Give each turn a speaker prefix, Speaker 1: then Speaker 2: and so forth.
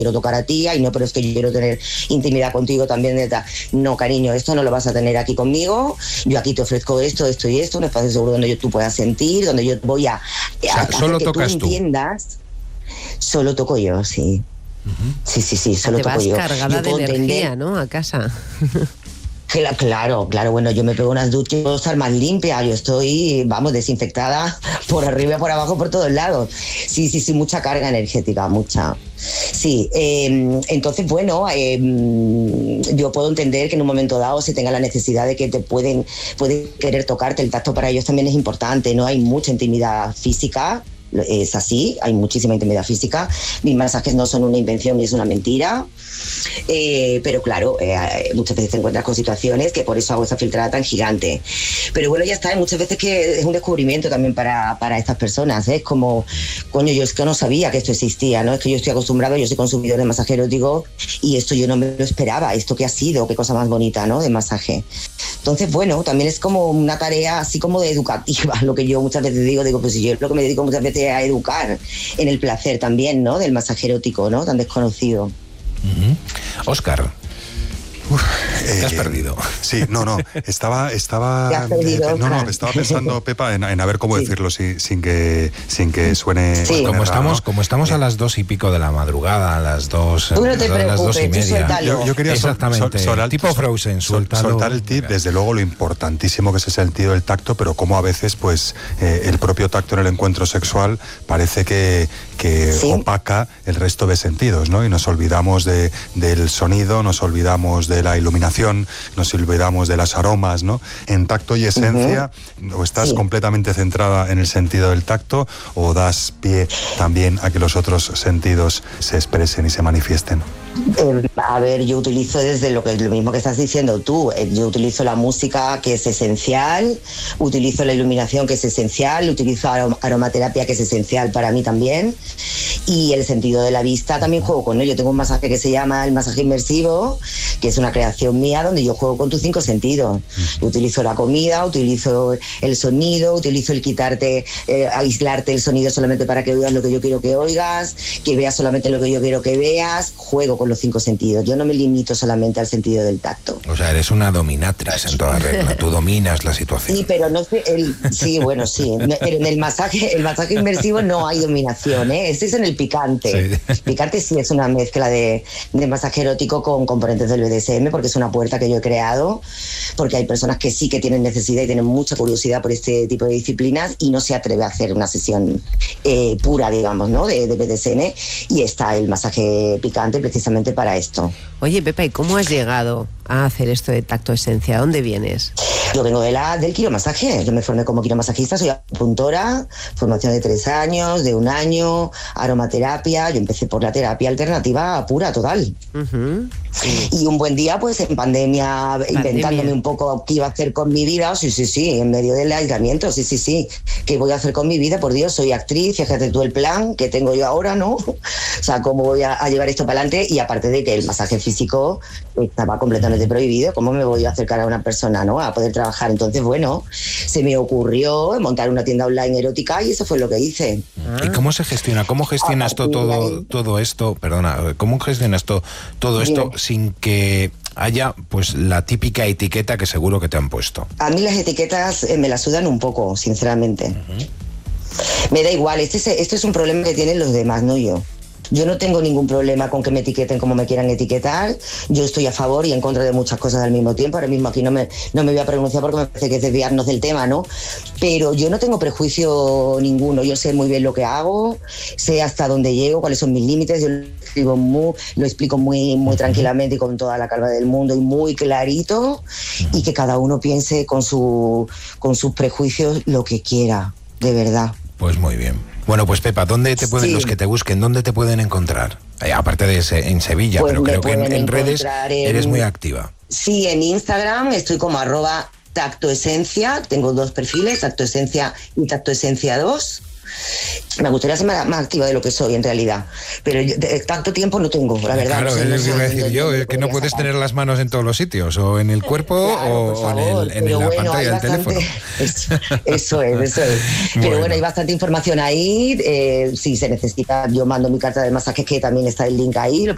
Speaker 1: quiero tocar a ti, ay no, pero es que yo quiero tener intimidad contigo también. No, cariño, esto no lo vas a tener aquí conmigo, yo aquí te ofrezco esto y esto, un espacio seguro donde tú puedas sentir, donde yo voy a
Speaker 2: solo
Speaker 1: que
Speaker 2: tocas
Speaker 1: tú entiendas. Solo toco yo, sí. Sí, solo
Speaker 3: te
Speaker 1: toco
Speaker 3: vas
Speaker 1: yo.
Speaker 3: cargada
Speaker 1: Yo
Speaker 3: de energía,
Speaker 1: entender,
Speaker 3: ¿no? A casa.
Speaker 1: Claro, bueno, yo me pego unas duchas y puedo estar más limpia, yo estoy, desinfectada por arriba y por abajo, por todos lados. Sí, mucha carga energética, mucha. Sí, entonces, bueno, yo puedo entender que en un momento dado se tenga la necesidad de que pueden querer tocarte, el tacto para ellos también es importante, ¿no? Hay mucha intimidad física. Es así, hay muchísima intimidad física. Mis masajes no son una invención ni es una mentira, pero claro, muchas veces te encuentras con situaciones que por eso hago esa filtrada tan gigante. Pero bueno, ya está, hay muchas veces que es un descubrimiento también para estas personas, ¿eh? Es como, coño, yo es que no sabía que esto existía, ¿no? Es que yo estoy acostumbrado, yo soy consumidor de masaje erótico y esto yo no me lo esperaba, esto que ha sido, qué cosa más bonita, ¿no? De masaje. Entonces, bueno, también es como una tarea así como de educativa, lo que yo muchas veces digo, pues si yo lo que me dedico muchas veces a educar en el placer también, ¿no? Del masaje erótico, ¿no? Tan desconocido.
Speaker 2: Óscar. Te has perdido.
Speaker 4: Sí, no. Estaba pensando, Pepa, en a ver cómo decirlo sin que suene.
Speaker 2: Sí.
Speaker 4: Pues
Speaker 2: como estamos a las 2:00 de la madrugada, a las 2,
Speaker 1: tú no te preocupes,
Speaker 2: las 2:30.
Speaker 4: Yo quería
Speaker 2: exactamente. Tipo Frozen,
Speaker 4: soltar el tip, desde luego lo importantísimo que es el sentido del tacto, pero como a veces, pues, el propio tacto en el encuentro sexual parece que opaca el resto de sentidos, ¿no? Y nos olvidamos del sonido, nos olvidamos de la iluminación, nos olvidamos de las aromas, ¿no? En Tacto y Esencia, o estás completamente centrada en el sentido del tacto, o das pie también a que los otros sentidos se expresen y se manifiesten.
Speaker 1: A ver, yo utilizo lo mismo que estás diciendo tú. Yo utilizo la música, que es esencial, utilizo la iluminación, que es esencial, utilizo aromaterapia, que es esencial para mí también, y el sentido de la vista también juego con ello. Yo tengo un masaje que se llama el masaje inmersivo, que es una creación mía donde yo juego con tus 5 sentidos. Utilizo la comida, utilizo el sonido, utilizo el quitarte, aislarte el sonido solamente para que oigas lo que yo quiero que oigas, que veas solamente lo que yo quiero que veas. Juego con los 5 sentidos. Yo no me limito solamente al sentido del tacto.
Speaker 2: O sea, eres una dominatrix en toda regla. Tú dominas la situación.
Speaker 1: Sí, pero no sé. Sí. Pero en el masaje inmersivo no hay dominación, ¿eh? Este es en el picante. Sí. Picante sí es una mezcla de masaje erótico con componentes del BDSM, porque es una puerta que yo he creado, porque hay personas que sí que tienen necesidad y tienen mucha curiosidad por este tipo de disciplinas y no se atreve a hacer una sesión pura, digamos, ¿no? De BDSM, y está el masaje picante precisamente para esto.
Speaker 3: Oye, Pepa, ¿y cómo has llegado a hacer esto de Tacto Esencia? ¿Dónde vienes?
Speaker 1: Yo vengo del quiromasaje. Yo me formé como quiromasajista, soy apuntora, formación de 3 años, de 1 año, aromaterapia. Yo empecé por la terapia alternativa pura, total. Y un buen día, pues en pandemia, inventándome un poco qué iba a hacer con mi vida. Sí, en medio del aislamiento, sí. ¿Qué voy a hacer con mi vida? Por Dios, soy actriz, fíjate tú el plan que tengo yo ahora, ¿no? O sea, cómo voy a llevar esto para adelante, y aparte de que el masaje físico estaba completamente prohibido, ¿cómo me voy a acercar a una persona, ¿no? A poder trabajar. Entonces, bueno, se me ocurrió montar una tienda online erótica y eso fue lo que hice.
Speaker 2: ¿Y cómo se gestiona? ¿Cómo gestionas todo esto? Perdona, ¿cómo gestionas todo esto sin que haya pues la típica etiqueta que seguro que te han puesto?
Speaker 1: A mí las etiquetas me las sudan un poco, sinceramente. Me da igual, este es un problema que tienen los demás, no yo. Yo no tengo ningún problema con que me etiqueten como me quieran etiquetar. Yo estoy a favor y en contra de muchas cosas al mismo tiempo. Ahora mismo aquí no me voy a pronunciar porque me parece que es desviarnos del tema, ¿no? Pero yo no tengo prejuicio ninguno. Yo sé muy bien lo que hago, sé hasta dónde llego, cuáles son mis límites. Yo lo explico muy tranquilamente y con toda la calma del mundo y muy clarito, y que cada uno piense con sus prejuicios lo que quiera, de verdad.
Speaker 2: Pues muy bien. Bueno, pues Pepa, ¿dónde te pueden los que te busquen? ¿Dónde te pueden encontrar? Aparte de en Sevilla, pues pero creo que en redes eres muy activa.
Speaker 1: Sí, en Instagram estoy como @tactoesencia. Tengo 2 perfiles, Tactoesencia y Tactoesencia 2. Me gustaría ser más activa de lo que soy en realidad, pero tanto tiempo no tengo, la verdad.
Speaker 2: Claro, es lo que iba a decir yo, es que no puedes tener las manos en todos los sitios, o en el cuerpo, claro, o en la pantalla del teléfono.
Speaker 1: Eso es. Pero bueno, hay bastante información ahí. Si se necesita, yo mando mi carta de masajes, que también está el link ahí, lo